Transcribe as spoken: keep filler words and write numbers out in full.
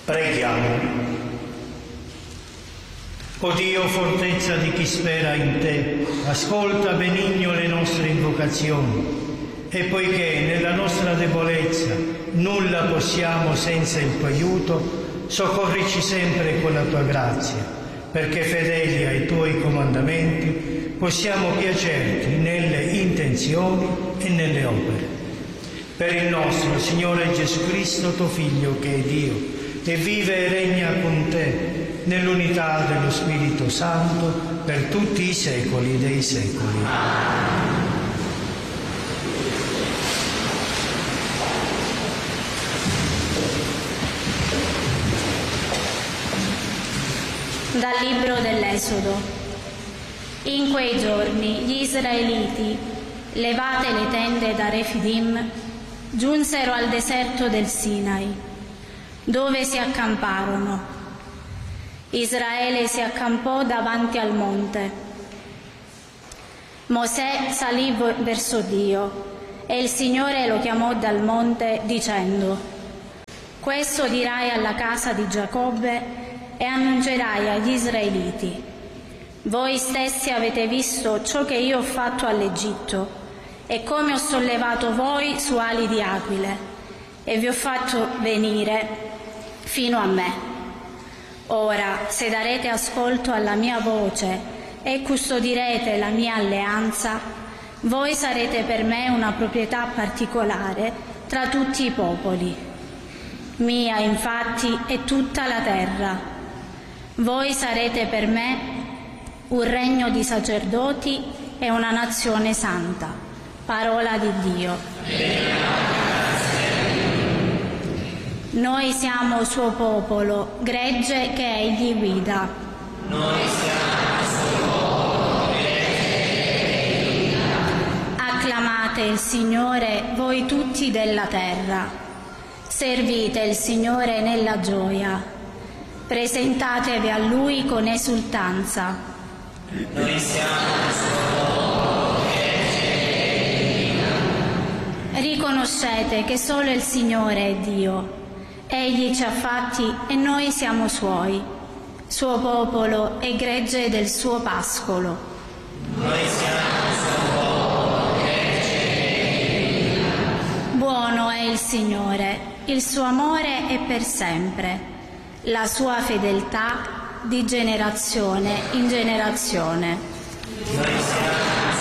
Preghiamo. O Dio, fortezza di chi spera in te, ascolta benigno le nostre invocazioni e poiché nella nostra debolezza nulla possiamo senza il tuo aiuto, soccorrici sempre con la tua grazia, perché fedeli ai tuoi comandamenti possiamo piacerti nelle intenzioni e nelle opere. Per il nostro Signore Gesù Cristo, tuo Figlio, che è Dio, e vive e regna con te nell'unità dello Spirito Santo per tutti i secoli dei secoli. Dal libro dell'Esodo. In quei giorni gli israeliti, levate le tende da Refidim, giunsero al deserto del Sinai, dove si accamparono. Israele si accampò davanti al monte. Mosè salì verso Dio e il Signore lo chiamò dal monte dicendo: questo dirai alla casa di Giacobbe e annuncerai agli israeliti: voi stessi avete visto ciò che io ho fatto all'Egitto e come ho sollevato voi su ali di aquile e vi ho fatto venire fino a me. Ora, se darete ascolto alla mia voce e custodirete la mia alleanza, voi sarete per me una proprietà particolare tra tutti i popoli. Mia, infatti, è tutta la terra. Voi sarete per me un regno di sacerdoti e una nazione santa. Parola di Dio. Noi siamo suo popolo, gregge che egli guida. Noi siamo suo popolo, gregge che egli guida. Acclamate il Signore, voi tutti della terra. Servite il Signore nella gioia. Presentatevi a Lui con esultanza. Noi siamo suo popolo, gregge che egli guida. Riconoscete che solo il Signore è Dio. Egli ci ha fatti e noi siamo suoi, suo popolo e gregge del suo pascolo. Noi siamo suo popolo, gregge che egli guida. Buono è il Signore, il suo amore è per sempre, la sua fedeltà di generazione in generazione. Noi